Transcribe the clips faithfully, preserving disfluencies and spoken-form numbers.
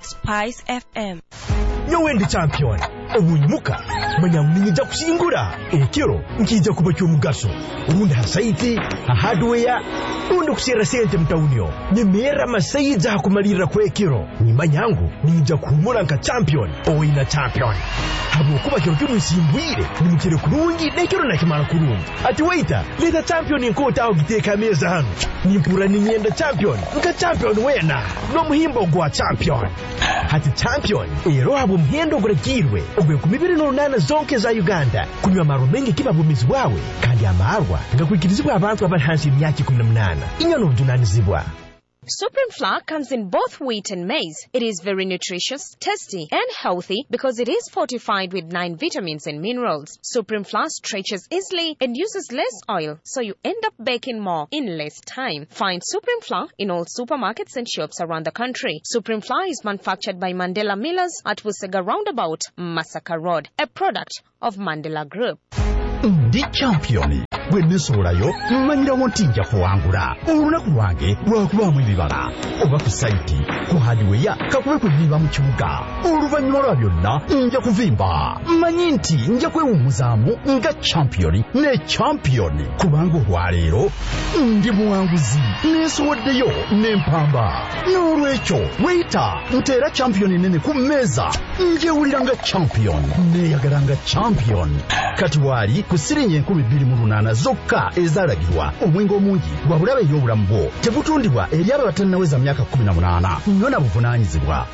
Spice F M. Nyowe ndi champion obunyimuka manya mninja kusingura ekiro nkija kuba cyumugaso ubundi hasaiti hardware ubundi kusera sente mtaunio nyemera masayiza hakumalira kwa ekiro nimanyangu ninja kumura nka champion oina champion habo kuba kiro cyumusimbwire nimukire kurungi nekiro nakimara kurungi ati waita leta champion inkota aho giteka meza hano nimpura ninyenda champion nka champion wena no muhimbo gwa champion hati champion ero habo mhendo guragirwe ogwe kumibiri no nana zonke za Uganda kunywa maro mengi kibabumizi bwawe kandi amarwa ngakwikirizibwa abantu abahansi imyaka kumi n'umunani inyono dunanizibwa. Supreme flour comes in both wheat and maize. It is very nutritious, tasty, and healthy because it is fortified with nine vitamins and minerals. Supreme flour stretches easily and uses less oil, so you end up baking more in less time. Find Supreme flour in all supermarkets and shops around the country. Supreme flour is manufactured by Mandela Millers at Busega Roundabout, Masaka Road, a product of Mandela Group. Ndi champion wene sorayo manyira wontinja kuangura urunaku wange rwakubamu ibibara oba ku site ku hardware kakube kubiba mu kibuga uruvanyuma rwa byonna nja kuvimba manyinti nja kwewumuzamu nga champion ne champion kubango rwarero ndi muwanguzi nesodeyo nempamba norwecho waita ntera champion nene ku meza nje uliranga champion ne yagaranga champion katwali kusirinye nkumi bbiri mu lunana zokka ezalagirwa omwenge omungi gwabulabe y'obulamu tebutundibwa eri abo batannaweza myaka kumi na munaana nnyona buvunaanyizibwa.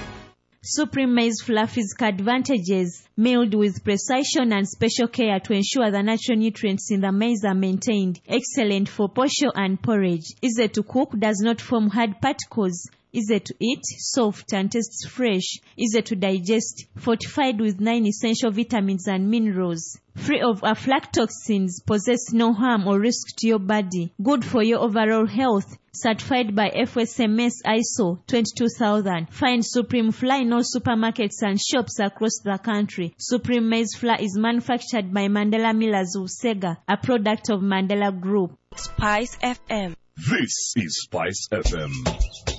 Supreme maize flour physical advantages, milled with precision and special care to ensure the natural nutrients in the maize are maintained. Excellent for posho and porridge. Easy to cook, does not form hard particles. Easy to eat, soft and tastes fresh. Easy to digest, fortified with nine essential vitamins and minerals. Free of aflatoxins, possess no harm or risk to your body. Good for your overall health. Certified by F S M S I S O twenty-two thousand. Find Supreme flour in all supermarkets and shops across the country. Supreme maize flour is manufactured by Mandela Millers Busega, a product of Mandela Group. Spice F M. This is Spice F M.